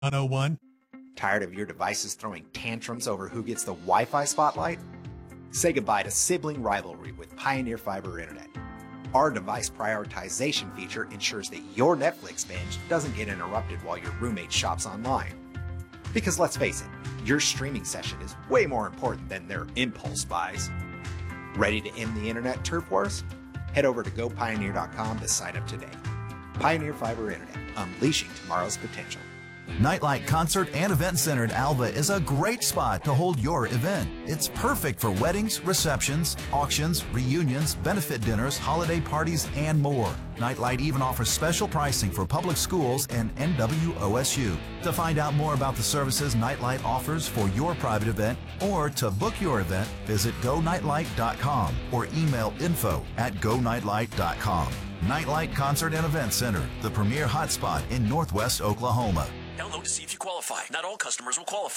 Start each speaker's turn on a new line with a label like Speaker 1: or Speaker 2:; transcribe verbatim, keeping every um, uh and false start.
Speaker 1: one oh one.
Speaker 2: Tired of your devices throwing tantrums over who gets the Wi-Fi spotlight? Say goodbye to sibling rivalry with Pioneer Fiber Internet. Our device prioritization feature ensures that your Netflix binge doesn't get interrupted while your roommate shops online. Because let's face it, your streaming session is way more important than their impulse buys. Ready to end the internet turf wars? Head over to go pioneer dot com to sign up today. Pioneer Fiber Internet, unleashing tomorrow's potential.
Speaker 3: Nightlight Concert and Event Center in Alva is a great spot to hold your event. It's perfect for weddings, receptions, auctions, reunions, benefit dinners, holiday parties, and more. Nightlight even offers special pricing for public schools and N W O S U. To find out more about the services Nightlight offers for your private event or to book your event, visit go nightlight dot com or email info at go nightlight dot com. Nightlight Concert and Event Center, the premier hotspot in Northwest Oklahoma.
Speaker 4: Download to see if you qualify. Not all customers will qualify.